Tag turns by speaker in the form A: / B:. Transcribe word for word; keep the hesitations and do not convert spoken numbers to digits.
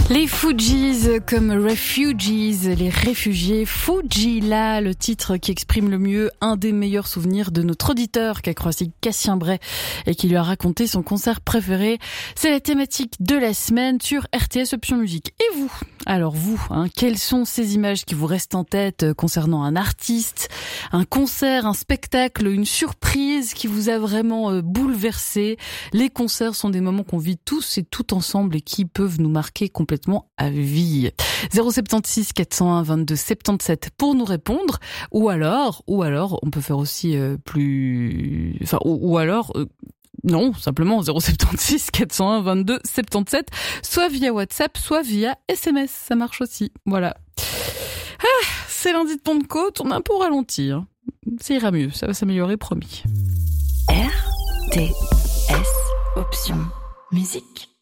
A: Les Fugees comme Refugees, les réfugiés. Fujila, le titre qui exprime le mieux un des meilleurs souvenirs de notre auditeur qui a croisé Cassien Bray et qui lui a raconté son concert préféré. C'est la thématique de la semaine sur R T S Option Musique. Et vous ? Alors vous, hein, quelles sont ces images qui vous restent en tête concernant un artiste, un concert, un spectacle, une surprise qui vous a vraiment euh, bouleversé ? Les concerts sont des moments qu'on vit tous et tout ensemble et qui peuvent nous marquer complètement à vie. zéro sept six quatre zéro un vingt-deux soixante-dix-sept pour nous répondre, ou alors, ou alors, on peut faire aussi euh, plus, enfin, ou, ou alors. Euh, Non, simplement zéro sept six quatre zéro un vingt-deux soixante-dix-sept, soit via WhatsApp, soit via S M S, ça marche aussi. Voilà. Ah, c'est lundi de Pentecôte, on est un peu au ralenti. Hein. Ça ira mieux, ça va s'améliorer, promis.
B: R T S Option Musique.